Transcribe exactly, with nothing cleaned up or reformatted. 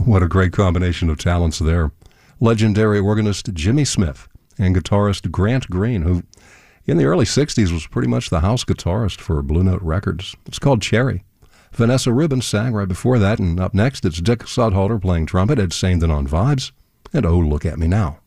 What a great combination of talents there. Legendary organist Jimmy Smith and guitarist Grant Green, who in the early sixties was pretty much the house guitarist for Blue Note Records. It's called Cherry. Vanessa Rubin sang right before that, and up next it's Dick Sodhalter playing trumpet, Ed Saindon on vibes, and Oh, Look at Me Now.